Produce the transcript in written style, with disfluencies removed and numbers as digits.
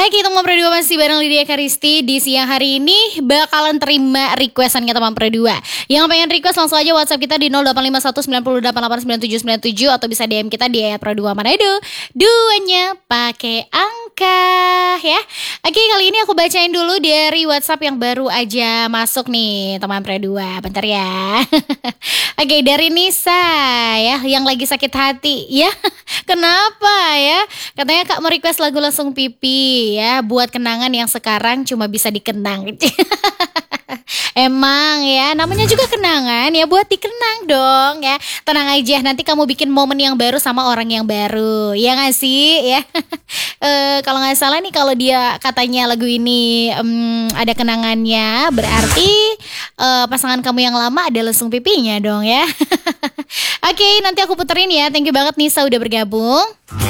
Oke, teman Pro 2 masih bareng Lydia Karisti. Di siang hari ini bakalan terima requestannya teman Pro 2. Yang pengen request langsung aja WhatsApp kita di 085190889797 atau bisa DM kita di @pro2 Manado. Duanya pakai angka ya. Oke, kali ini aku bacain dulu dari WhatsApp yang baru aja masuk nih teman Pro 2. Bentar ya. Oke, dari Nisa ya, yang lagi sakit hati ya. Kenapa ya? Katanya Kak mau request lagu Langsung Pipi ya, buat kenangan yang sekarang cuma bisa dikenang. Emang ya, namanya juga kenangan ya, buat dikenang dong ya. Tenang aja, nanti kamu bikin momen yang baru sama orang yang baru. Ya gak sih ya? Kalau gak salah nih, kalau dia katanya lagu ini ada kenangannya, berarti pasangan kamu yang lama ada Langsung Pipinya dong ya. Oke, nanti aku puterin ya. Thank you banget Nisa udah bergabung.